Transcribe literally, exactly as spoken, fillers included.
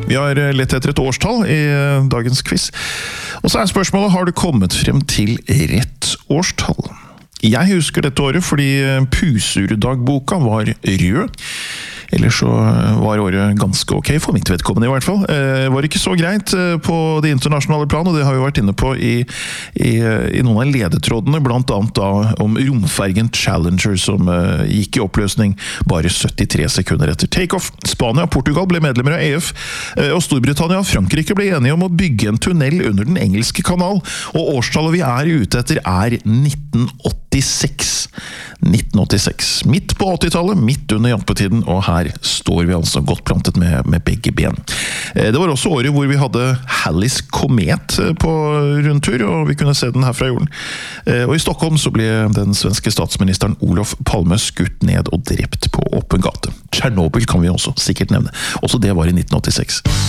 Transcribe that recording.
Vi har lett etter et årstall i dagens quiz. Og så er spørsmålet, har du kommet frem til rett årstall? Jeg husker dette året fordi Pusur-dagboka var rød. Ellers så var året ganske ok, for mitt vedkommende i hvert fall. Det var ikke så greit på det internasjonale plan, og det har vi vært inne på i, i, i noen av ledetrådene, blant annet da om romfergen Challenger som gikk i oppløsning bare syttitre sekunder etter take-off. Spania og Portugal ble medlemmer av E F, og Storbritannia og Frankrike ble enige om å bygge en tunnel under den engelske kanal, og årstallet vi er ute etter er nitten åttiseks. nitten åttiseks. Midt på åttitallet, midt under jampetiden, og her står vi altså godt plantet med, med begge ben. Det var også året hvor vi hadde Halley's komet på rundtur, og vi kunne se den her fra jorden. Og i Stockholm så ble den svenske statsministeren Olof Palme skutt ned og drept på åpen gate. Tsjernobyl kan vi også sikkert nevne. Også det var i nitten åttiseks.